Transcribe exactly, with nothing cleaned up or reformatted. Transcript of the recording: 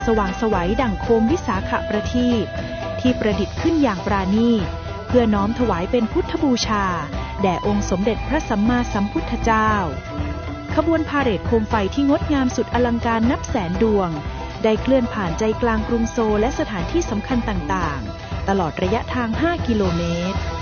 สว่างไสวดั่งโคมวิสาขประทีปที่ประดิษฐ์ขึ้นอย่างปราณีตเพื่อน้อมถวายเป็นพุทธบูชาแด่องค์สมเด็จพระสัมมาสัมพุทธเจ้าขบวนพาเหรดโคมไฟที่งดงามสุดอลังการนับแสนดวงได้เคลื่อนผ่านใจกลางกรุงโซลและสถานที่สำคัญต่างๆตลอดระยะทางห้ากิโลเมตร